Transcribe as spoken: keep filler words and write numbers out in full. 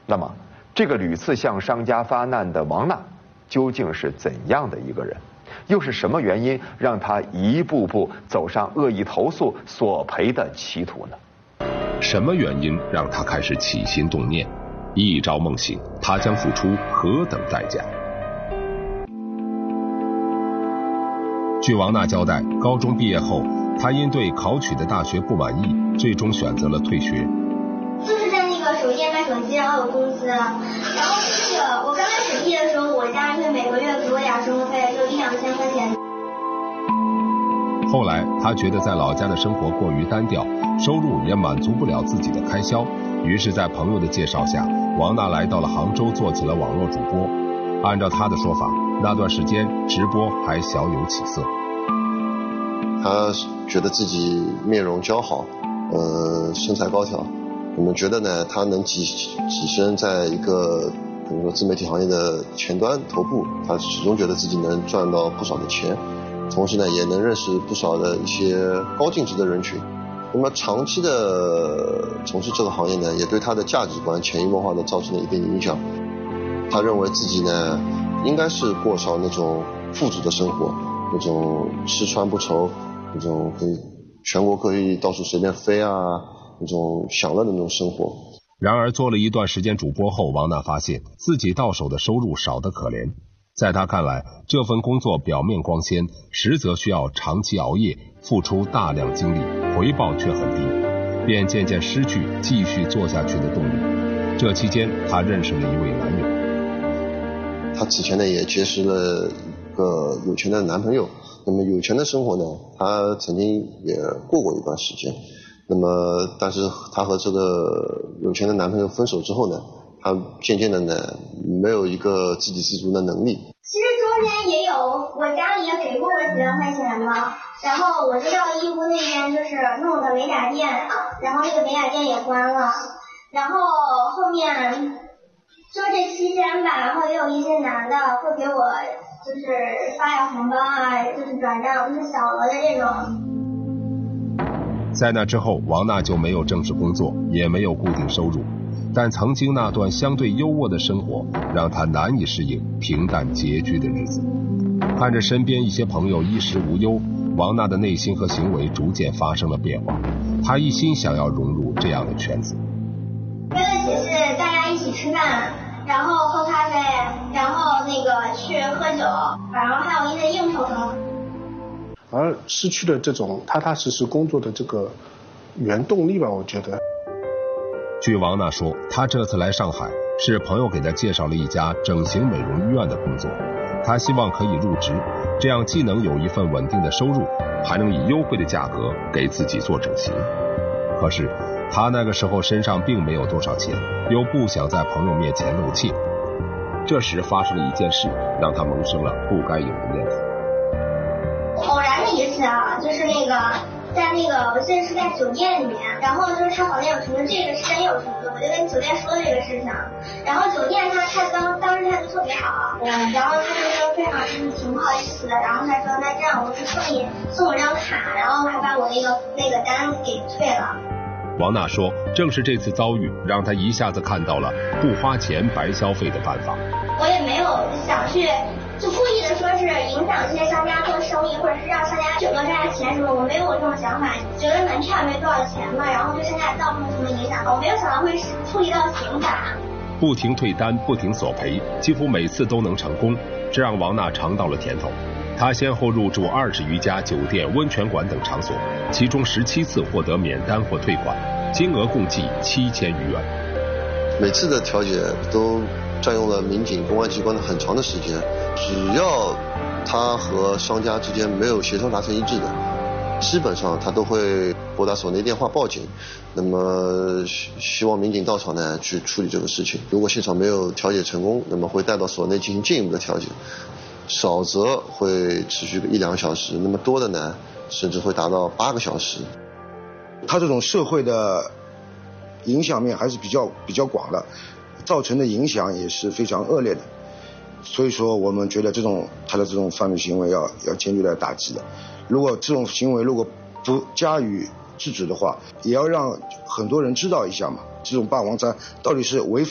那么，这个屡次向商家发难的王娜，究竟是怎样的一个人？又是什么原因让她一步步走上恶意投诉索赔的歧途呢？ 什么原因让她开始起心动念？一朝梦醒，她将付出何等代价？据王娜交代，高中毕业后，她因对考取的大学不满意，最终选择了退学。 就是在那个手机店卖手机，然后有工资，然后那个我刚开始毕业的时候，我家人会每个月给我点生活费，就一两千块钱。 后来，她觉得在老家的生活过于单调，收入也满足不了自己的开销，于是，在朋友的介绍下，王娜来到了杭州，做起了网络主播。按照她的说法，那段时间直播还小有起色。 她觉得自己面容姣好，呃，身材高挑。我们觉得呢，她能跻跻身在一个比如说自媒体行业的前端头部，她始终觉得自己能赚到不少的钱，同时呢，也能认识不少的一些高净值的人群。那么长期的从事这个行业呢，也对她的价值观潜移默化的造成了一定影响。她认为自己呢，应该是过上那种富足的生活，那种吃穿不愁，那种可以全国可以到处随便飞啊，那种享乐的那种生活。 然而做了一段时间主播后，王娜发现自己到手的收入少得可怜。在她看来，这份工作表面光鲜，实则需要长期熬夜，付出大量精力，回报却很低，便渐渐失去继续做下去的动力。这期间，她认识了一位男友。 她此前呢也结识了一个有钱的男朋友，那么有钱的生活呢，她曾经也过过一段时间。那么，但是她和这个有钱的男朋友分手之后呢，她渐渐的呢没有一个自给自足的能力。 其实中间也有，我家里也给过我几万块钱嘛，然后我就到义乌那边就是弄个美甲店，然后那个美甲店也关了，然后后面就这期间吧，然后也有一些男的会给我就是发点红包啊，就是转账，就是小额的这种。 在那之后，王娜就没有正式工作，也没有固定收入，但曾经那段相对优渥的生活让她难以适应平淡拮据的日子。看着身边一些朋友衣食无忧，王娜的内心和行为逐渐发生了变化。她一心想要融入这样的圈子。 约的只是大家一起吃饭，然后喝咖啡，然后那个去喝酒，然后还有一些应酬什么。 而失去了这种踏踏实实工作的这个原动力吧，我觉得。 据王娜说，她这次来上海是朋友给她介绍了一家整形美容医院的工作，她希望可以入职，这样既能有一份稳定的收入，还能以优惠的价格给自己做整形。可是她那个时候身上并没有多少钱，又不想在朋友面前露怯。这时发生了一件事，让她萌生了不该有的念头。 偶然的一次啊，就是那个在那个我记得是在酒店里面，然后就是他好像有什么这个事有什么的，我就跟酒店说这个事情，然后酒店他他当当时态度特别好，嗯，然后他就说非常嗯挺不好意思的，然后他说那这样我就送你送我张卡，然后还把我那个那个单给退了。 王娜说，正是这次遭遇让她一下子看到了不花钱白消费的办法。 我也没有想去就故意的说是影响这些商家做生意，或者是让商家讹大家钱什么，我没有这种想法，觉得门票没多少钱嘛，然后对商家造成什么影响，我没有想到会处理到刑法。 不停退单，不停索赔，几乎每次都能成功，这让王娜尝到了甜头。她先后入住二十余家酒店、温泉馆等场所，其中十七次获得免单或退款，金额共计七千余元。 每次的调解都占用了民警、公安机关的很长的时间，只要他和商家之间没有协商达成一致的，基本上他都会拨打所内电话报警。那么希望民警到场呢去处理这个事情。如果现场没有调解成功，那么会带到所内进行进一步的调解，少则会持续一两个小时，那么多的呢甚至会达到八个小时。 他这种社会的影响面还是比较比较广的，造成的影响也是非常恶劣的，所以说我们觉得这种他的这种犯罪行为要要坚决的打击的。如果这种行为如果不加以制止的话，也要让很多人知道一下嘛，这种霸王餐到底是违法